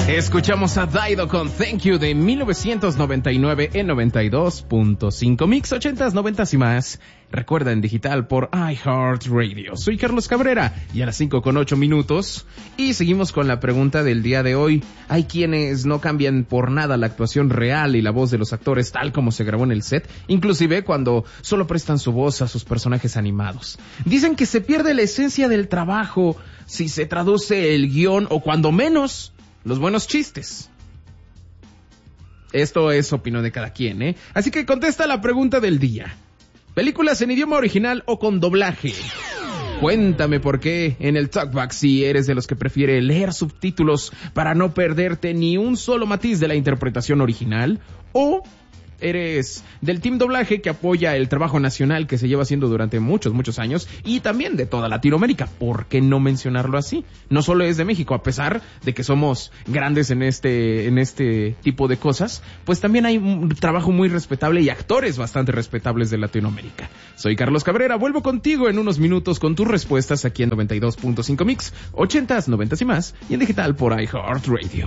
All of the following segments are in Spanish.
Escuchamos a Dido con Thank You de 1999 en 92.5 Mix 80s, 90s y más. Recuerda en digital por iHeartRadio. Soy Carlos Cabrera y a las 5:08 y seguimos con la pregunta del día de hoy. Hay quienes no cambian por nada la actuación real y la voz de los actores tal como se grabó en el set, inclusive cuando solo prestan su voz a sus personajes animados. Dicen que se pierde la esencia del trabajo si se traduce el guión o cuando menos los buenos chistes. Esto es opinión de cada quien, ¿eh? Así que contesta la pregunta del día. ¿Películas en idioma original o con doblaje? Cuéntame por qué en el Talkback si eres de los que prefiere leer subtítulos para no perderte ni un solo matiz de la interpretación original, o eres del team doblaje que apoya el trabajo nacional que se lleva haciendo durante muchos años y también de toda Latinoamérica. ¿Por qué no mencionarlo así? No solo es de México, a pesar de que somos grandes en este tipo de cosas, pues también hay un trabajo muy respetable y actores bastante respetables de Latinoamérica. Soy Carlos Cabrera, vuelvo contigo en unos minutos con tus respuestas aquí en 92.5 Mix, 80s, 90s y más, y en digital por iHeartRadio.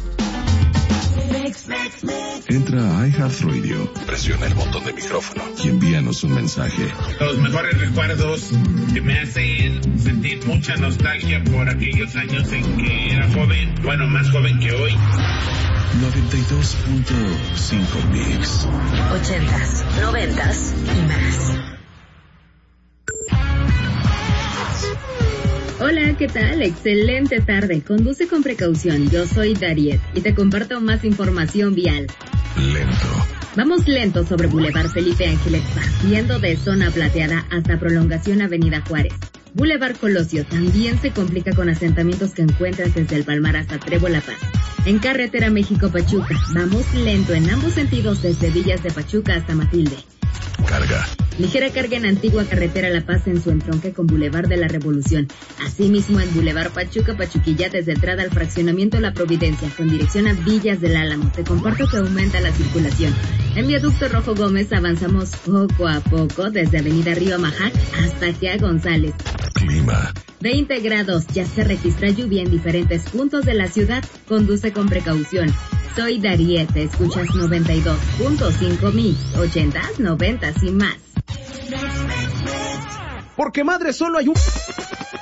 Entra a iHeartRadio, presiona el botón de micrófono y envíanos un mensaje. Los mejores recuerdos que me hacen sentir mucha nostalgia por aquellos años en que era joven, bueno, más joven que hoy. 92.5 Mix. 80s, 90s y más. Hola, ¿qué tal? Excelente tarde. Conduce con precaución. Yo soy Dariet y te comparto más información vial. Lento. Vamos lento sobre Boulevard Felipe Ángeles, partiendo de Zona Plateada hasta Prolongación Avenida Juárez. Boulevard Colosio también se complica con asentamientos que encuentras desde el Palmar hasta Trevo La Paz. En Carretera México-Pachuca, vamos lento en ambos sentidos desde Villas de Pachuca hasta Matilde. Carga. Ligera carga en Antigua Carretera La Paz en su entronque con Boulevard de la Revolución. Asimismo en Boulevard Pachuca-Pachuquilla desde entrada al fraccionamiento La Providencia con dirección a Villas del Álamo. Te comparto que aumenta la circulación. En Viaducto Rojo Gómez avanzamos poco a poco desde Avenida Río Amajac hasta Gea González. Clima. 20 grados, ya se registra lluvia en diferentes puntos de la ciudad. Conduce con precaución. Soy Dariet, escuchas 92.5 Mix, 80s, 90s y más. Porque madre, solo hay un...